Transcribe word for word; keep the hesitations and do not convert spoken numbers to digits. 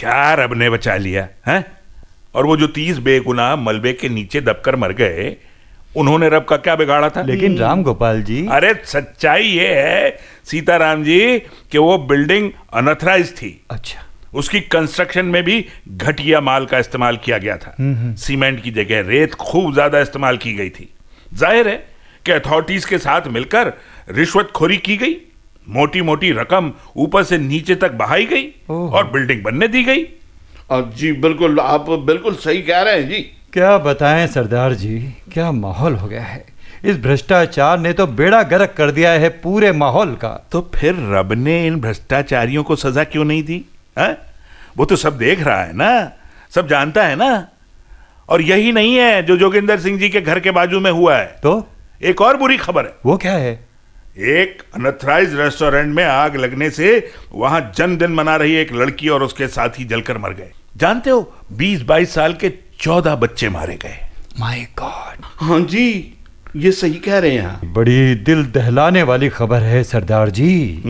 क्या रब ने बचा लिया है? और वो जो तीस बेगुनाह मलबे के नीचे दबकर मर गए, उन्होंने रब का क्या बिगाड़ा था? लेकिन राम गोपाल जी, अरे सच्चाई ये है सीताराम जी कि वो बिल्डिंग अनऑथराइज्ड थी। अच्छा। उसकी कंस्ट्रक्शन में भी घटिया माल का इस्तेमाल किया गया था। सीमेंट की जगह रेत खूब ज्यादा इस्तेमाल की गई थी। जाहिर है कि अथॉरिटीज के साथ मिलकर रिश्वतखोरी की गई, मोटी मोटी रकम ऊपर से नीचे तक बहाई गई और बिल्डिंग बनने दी गई। और जी बिल्कुल, आप बिल्कुल सही कह रहे हैं जी। क्या बताएं सरदार जी, क्या माहौल हो गया है। इस भ्रष्टाचार ने तो बेड़ा गर्क कर दिया है पूरे माहौल का। तो फिर रब ने इन भ्रष्टाचारियों को सजा क्यों नहीं दी? है? वो तो सब देख रहा है ना, सब जानता है ना। और यही नहीं है जो जोगिंदर सिंह जी के घर के बाजू में हुआ है। तो एक और बुरी खबर है। वो क्या है? एक अनऑथराइज्ड रेस्टोरेंट में आग लगने से वहां जन्मदिन मना रही एक लड़की और उसके साथी जलकर मर गए। जानते हो, बीस बाईस साल के चौदह बच्चे मारे गए। My God. हाँ जी, ये सही कह रहे हैं। बड़ी दिल दहलाने वाली खबर है सरदार जी।